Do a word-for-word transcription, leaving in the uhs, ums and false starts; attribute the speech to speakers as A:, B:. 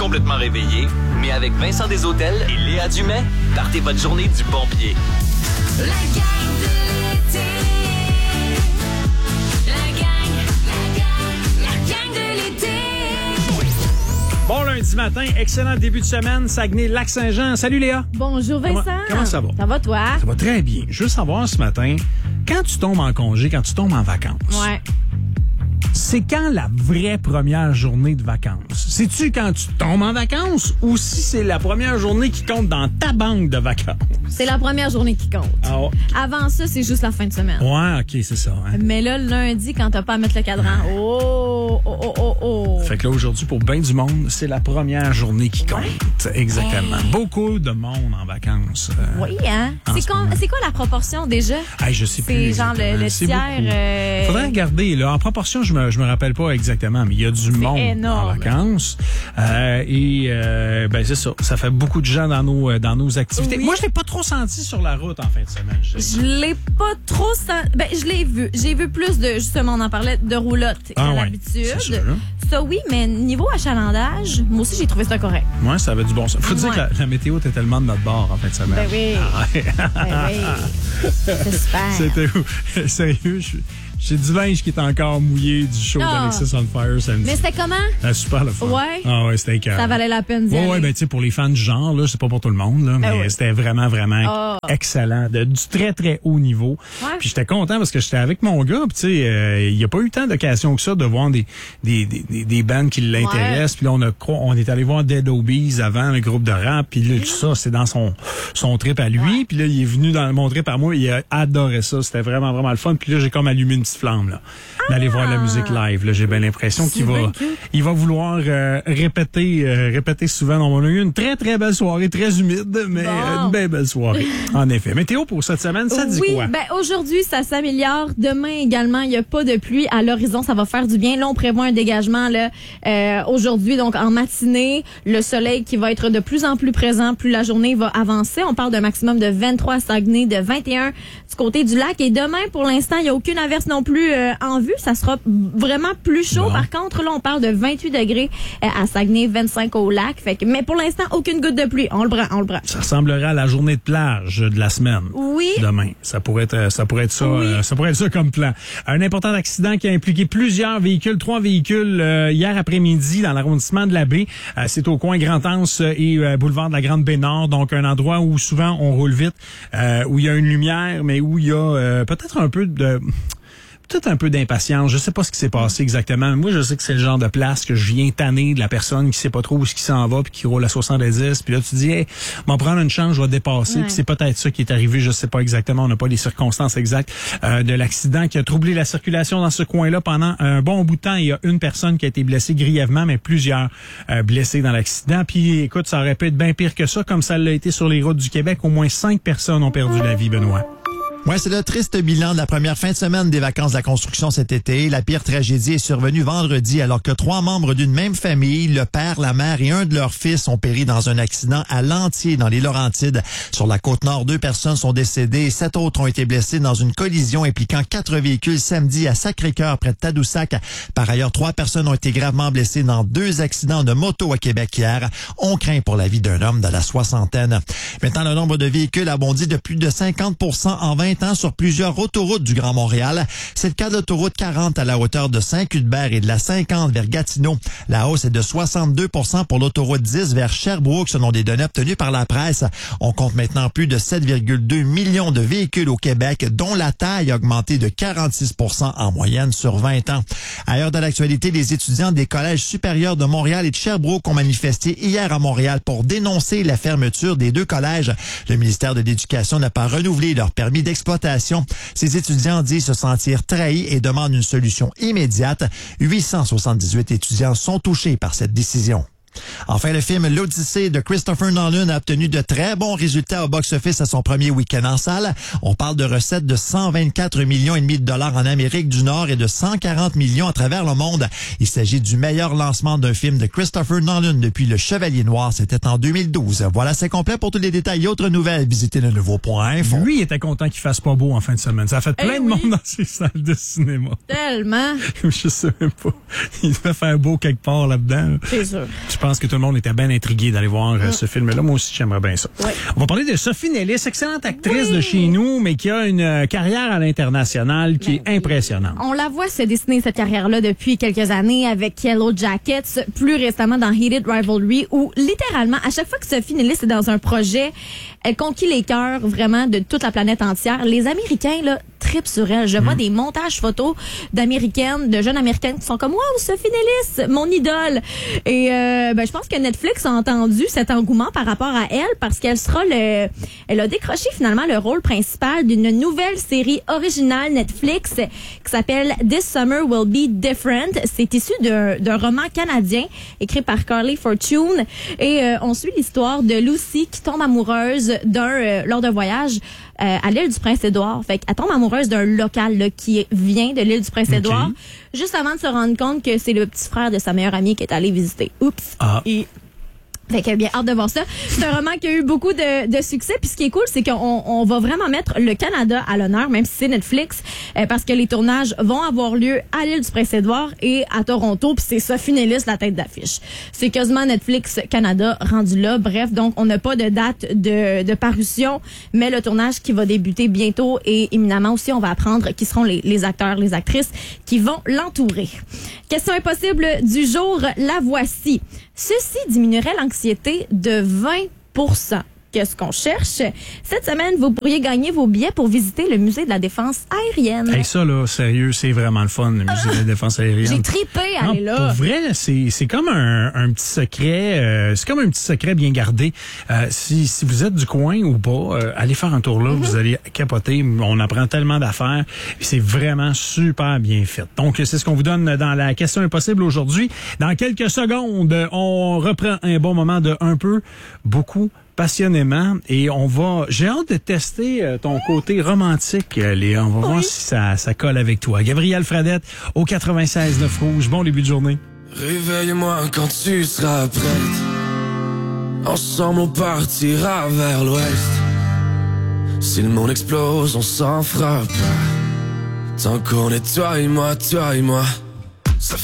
A: complètement réveillé, mais avec Vincent Desautels et Léa Dumais, partez votre journée du bon pied.
B: La gang de l'été. La gang, la gang, la gang de l'été.
C: Bon lundi matin, excellent début de semaine, Saguenay-Lac-Saint-Jean. Salut Léa.
D: Bonjour Vincent.
C: Comment, comment ça va?
D: Ça va toi?
C: Ça va très bien. Je veux savoir ce matin, quand tu tombes en congé, quand tu tombes en vacances,
D: Ouais.
C: c'est quand la vraie première journée de vacances? C'est-tu quand tu tombes en vacances ou si c'est la première journée qui compte dans ta banque de vacances?
D: C'est la première journée qui compte.
C: Ah ouais.
D: Avant ça, c'est juste la fin de semaine.
C: Ouais, OK, c'est ça. Hein?
D: Mais là, le lundi, quand t'as pas à mettre le cadran, oh, oh, oh, oh, oh.
C: Fait que là, aujourd'hui, pour bien du monde, c'est la première journée qui compte. Exactement.
D: Hey.
C: Beaucoup de monde en vacances. euh,
D: Oui, hein?
C: en
D: C'est
C: ce
D: quoi,
C: moment.
D: c'est quoi la proportion déjà?
C: Hey, je sais plus.
D: C'est genre le,
C: exactement.
D: le
C: C'est
D: tiers.
C: beaucoup.
D: euh,
C: Faudrait regarder, là. En proportion, je me, je me rappelle pas exactement, mais il y a du monde
D: énorme.
C: en vacances. Euh, et, euh, ben, c'est ça. Ça fait beaucoup de gens dans nos, euh, dans nos activités.
D: Oui.
C: Moi, je l'ai pas trop senti sur la route en fin de semaine. je-
D: Je l'ai pas trop senti. Ben, je l'ai vu. J'ai vu plus de, justement, on en parlait, de roulottes
C: Ah
D: qu'à
C: ouais,
D: l'habitude.
C: c'est sûr, hein.
D: Ça, oui, mais niveau achalandage, moi aussi, j'ai trouvé ça correct.
C: Ouais, ça avait du bon sens. Faut dire
D: Ouais.
C: que la, la météo était tellement de notre bord en fin de semaine.
D: Ben oui.
C: Ah ouais.
D: Ben oui. C'est super.
C: C'était où? Sérieux, je- j'ai du linge qui est encore mouillé du show
D: Ah.
C: d'Alexis on Fire samedi.
D: Mais c'était comment?
C: Ah, super le fun.
D: Ouais.
C: Ah ouais, c'était écœurant.
D: Ça valait la peine d'y
C: Ouais,
D: aller.
C: ouais, ben tu sais, pour les fans du genre, là, c'est pas pour tout le monde, là, mais
D: Ah ouais.
C: c'était vraiment, vraiment
D: Ah.
C: excellent, de, du très, très haut niveau.
D: Ouais.
C: Puis j'étais content parce que j'étais avec mon gars, puis tu sais, euh, il y a pas eu tant d'occasions que ça de voir des des des, des, des bands qui l'intéressent. Puis là, on a cro- on est allé voir Dead Obies avant, le groupe de rap, puis là, tout ça, c'est dans son son trip à lui. Puis là, il est venu dans mon trip à moi, il a adoré ça. C'était vraiment, vraiment le fun. Puis là, j'ai comme allumé une petite flamme, là, d'aller voir la musique live. Là, j'ai bien l'impression qu'il
D: C'est
C: va
D: bien cute.
C: il va vouloir euh, répéter euh, répéter souvent. On a eu une très, très belle soirée, très humide, mais
D: Bon.
C: euh, une belle, belle soirée. En effet. Météo pour cette semaine, ça dit
D: oui,
C: quoi?
D: ben aujourd'hui, ça s'améliore. Demain également, il n'y a pas de pluie à l'horizon. Ça va faire du bien. Là, on prévoit un dégagement là euh, aujourd'hui, donc en matinée. Le soleil qui va être de plus en plus présent, plus la journée va avancer. On parle d'un maximum de vingt-trois à Saguenay, de vingt et un du côté du lac. Et demain, pour l'instant, il n'y a aucune averse non plus euh, en vue. Ça sera vraiment plus chaud.
C: Bon.
D: Par contre, là, on parle de vingt-huit degrés euh, à Saguenay, vingt-cinq au lac. Fait que, mais pour l'instant, aucune goutte de pluie. On le prend, on le prend.
C: Ça ressemblera à la journée de plage de la semaine.
D: Oui.
C: Demain. Ça pourrait être, ça pourrait être ça,
D: Oui.
C: euh, ça pourrait être ça comme plan. Un important accident qui a impliqué plusieurs véhicules, trois véhicules euh, hier après-midi dans l'arrondissement de la Baie. Euh, c'est au coin Grand-Anse et euh, boulevard de la Grande Baie-Nord, donc un endroit où souvent on roule vite, euh, où il y a une lumière, mais où il y a euh, peut-être un peu de peut-être un peu d'impatience. Je sais pas ce qui s'est passé exactement. Moi, je sais que c'est le genre de place que je viens tanner de la personne qui sait pas trop où ce qui s'en va puis qui roule à soixante-dix. Puis là, tu dis, hey, m'en prendre une chance, je vais dépasser.
D: Ouais.
C: Puis c'est peut-être ça qui est arrivé. Je sais pas exactement. On n'a pas les circonstances exactes euh, de l'accident qui a troublé la circulation dans ce coin-là pendant un bon bout de temps. Il y a une personne qui a été blessée grièvement, mais plusieurs euh, blessés dans l'accident. Puis écoute, ça aurait pu être bien pire que ça, comme ça l'a été sur les routes du Québec. Au moins cinq personnes ont perdu la vie, Benoît.
E: Ouais, c'est le triste bilan de la première fin de semaine des vacances de la construction cet été. La pire tragédie est survenue vendredi alors que trois membres d'une même famille, le père, la mère et un de leurs fils ont péri dans un accident à Lantier dans les Laurentides. Sur la côte nord, deux personnes sont décédées et sept autres ont été blessées dans une collision impliquant quatre véhicules samedi à Sacré-Cœur près de Tadoussac. Par ailleurs, trois personnes ont été gravement blessées dans deux accidents de moto à Québec hier. On craint pour la vie d'un homme de la soixantaine. Maintenant, le nombre de véhicules a bondi de plus de cinquante pour cent en vingt ans sur plusieurs autoroutes du Grand Montréal. C'est le cas de l'autoroute quarante à la hauteur de Saint-Cuthbert et de la cinquante vers Gatineau. La hausse est de soixante-deux pour cent pour l'autoroute dix vers Sherbrooke, selon des données obtenues par la presse. On compte maintenant plus de sept virgule deux millions de véhicules au Québec, dont la taille a augmenté de quarante-six pour cent en moyenne sur vingt ans. Ailleurs de l'actualité, les étudiants des collèges supérieurs de Montréal et de Sherbrooke ont manifesté hier à Montréal pour dénoncer la fermeture des deux collèges. Le ministère de l'Éducation n'a pas renouvelé leur permis d'exploitation. Ces étudiants disent se sentir trahis et demandent une solution immédiate. huit cent soixante-dix-huit étudiants sont touchés par cette décision. Enfin, le film L'Odyssée de Christopher Nolan a obtenu de très bons résultats au box-office à son premier week-end en salle. On parle de recettes de cent vingt-quatre millions et demi de dollars en Amérique du Nord et de cent quarante millions à travers le monde. Il s'agit du meilleur lancement d'un film de Christopher Nolan depuis Le Chevalier Noir. C'était en deux mille douze. Voilà, c'est complet. Pour tous les détails et autres nouvelles, visitez le nouveau point info.
C: Lui, il était content qu'il fasse pas beau en fin de semaine. Ça a fait plein
D: Eh
C: de
D: oui.
C: monde dans ses salles de cinéma.
D: Tellement.
C: Je sais même pas. Il devait faire beau quelque part là-dedans.
D: C'est sûr.
C: Je pense que tout tout le monde était bien intrigué d'aller voir euh, ce film-là. Moi aussi, j'aimerais bien ça.
D: Ouais.
C: On va parler de Sophie Nellis, excellente actrice
D: Oui.
C: de chez nous, mais qui a une euh, carrière à l'international qui
D: Ben
C: est impressionnante.
D: On la voit se dessiner cette carrière-là depuis quelques années avec Yellow Jackets, plus récemment dans Heated Rivalry, où littéralement, à chaque fois que Sophie Nellis est dans un projet, elle conquit les cœurs vraiment de toute la planète entière. Les Américains, là, tripent sur elle. Je vois des montages photos d'Américaines, de jeunes Américaines qui sont comme « Wow, Sophie Nellis, mon idole! » Et euh, ben, je pense que Netflix a entendu cet engouement par rapport à elle parce qu'elle sera le... Elle a décroché finalement le rôle principal d'une nouvelle série originale Netflix qui s'appelle This Summer Will Be Different. C'est issu d'un, d'un roman canadien écrit par Carly Fortune et euh, on suit l'histoire de Lucy qui tombe amoureuse d'un euh, lors d'un voyage euh, à l'île du Prince-Édouard. Fait qu'elle tombe amoureuse d'un local là, qui vient de l'île du Prince-Édouard
C: Ok.
D: juste avant de se rendre compte que c'est le petit frère de sa meilleure amie qui est allé visiter. Oups.
C: Ah.
D: Et fait que bien hâte de voir ça. C'est un roman qui a eu beaucoup de, de succès. Puis ce qui est cool, c'est qu'on on va vraiment mettre le Canada à l'honneur, même si c'est Netflix, euh, parce que les tournages vont avoir lieu à l'île du Prince-Édouard et à Toronto. Puis c'est Sophie Nellis la tête d'affiche. C'est quasiment Netflix Canada rendu là. Bref, donc on n'a pas de date de, de parution, mais le tournage qui va débuter bientôt et éminemment aussi on va apprendre qui seront les, les acteurs, les actrices qui vont l'entourer. Question impossible du jour, la voici. Ceci diminuerait l'anxiété de vingt pour cent. Qu'est-ce qu'on cherche? Cette semaine, vous pourriez gagner vos billets pour visiter le musée de la défense aérienne.
C: Hey, ça, là, sérieux, c'est vraiment le fun, le musée de la défense aérienne.
D: J'ai tripé à
C: Non,
D: aller là.
C: pour vrai, c'est c'est comme un, un petit secret, euh, c'est comme un petit secret bien gardé. Euh, si si vous êtes du coin ou pas, euh, allez faire un tour là, vous allez capoter. On apprend tellement d'affaires, et c'est vraiment super bien fait. Donc c'est ce qu'on vous donne dans la question impossible aujourd'hui. Dans quelques secondes, on reprend un bon moment de un peu, beaucoup, passionnément, et on va, j'ai hâte de tester euh, ton côté romantique, euh, Léa. On va voir si ça, ça colle avec toi. Gabrielle Fradette au quatre-vingt-seize neuf Rouge. Bon début de journée.
F: Réveille-moi quand tu seras prête. Ensemble on partira vers l'ouest. Si le monde explose, on s'en fera pas. Tant qu'on est toi et moi, toi et moi.